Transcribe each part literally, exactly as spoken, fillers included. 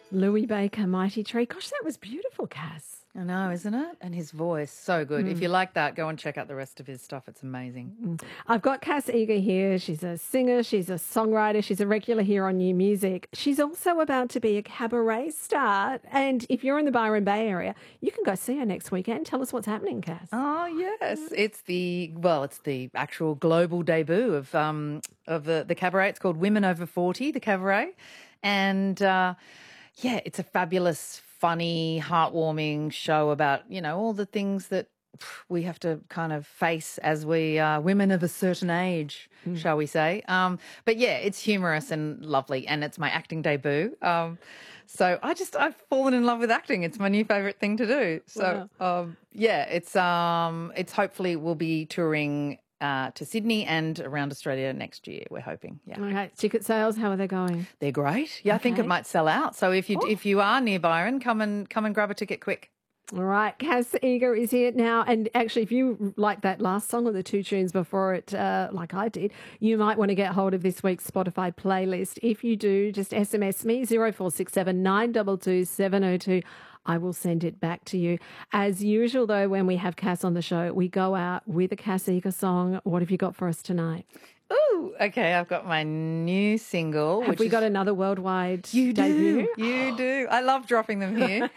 Louis Baker, Mighty Tree. Gosh, that was beautiful, Cass. I know, isn't it? And his voice, so good. Mm. If you like that, go and check out the rest of his stuff. It's amazing. Mm. I've got Cass Eager here. She's a singer. She's a songwriter. She's a regular here on New Music. She's also about to be a cabaret star. And if you're in the Byron Bay area, you can go see her next weekend. Tell us what's happening, Cass. Oh, yes. It's the, well, it's the actual global debut of um of the, the cabaret. It's called Women Over forty, the cabaret. And, uh, yeah, it's a fabulous, funny, heartwarming show about, you know, all the things that we have to kind of face as we are women of a certain age, mm. shall we say. Um, but, yeah, it's humorous and lovely, and it's my acting debut. Um, so I just, I've fallen in love with acting. It's my new favourite thing to do. So, wow. um, yeah, it's um, it's hopefully we'll be touring Uh, to Sydney and around Australia next year, we're hoping. Yeah. Okay. Ticket sales, how are they going? They're great. Yeah, okay. I think it might sell out. So if you oh. if you are near Byron, come and come and grab a ticket quick. All right. Cass Eager is here now. And actually, if you like that last song or the two tunes before it, uh, like I did, you might want to get hold of this week's Spotify playlist. If you do, just S M S me, zero four six seven nine two two seven zero two. I will send it back to you. As usual, though, when we have Cass on the show, we go out with a Cass Eager song. What have you got for us tonight? Ooh, okay, I've got my new single. Have which we is... got another worldwide you debut? Do, you do. I love dropping them here.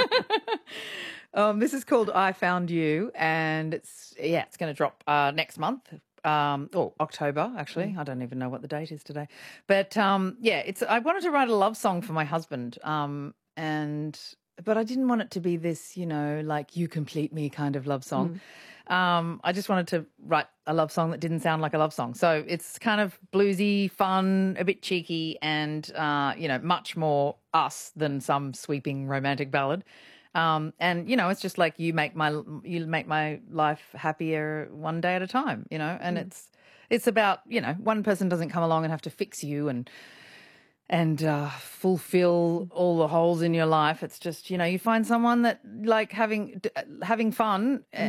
um, this is called I Found You, and it's, yeah, it's going to drop uh, next month. Um, or October, actually. Mm. I don't even know what the date is today. But, um, yeah, it's. I wanted to write a love song for my husband, um, and... but I didn't want it to be this, you know, like you complete me kind of love song. Mm. Um, I just wanted to write a love song that didn't sound like a love song. So it's kind of bluesy, fun, a bit cheeky, and, uh, you know, much more us than some sweeping romantic ballad. Um, and, you know, it's just like you make my you make my life happier one day at a time, you know, and mm. it's it's about, you know, one person doesn't come along and have to fix you and and uh, fulfill all the holes in your life. It's just, you know, you find someone that like having having fun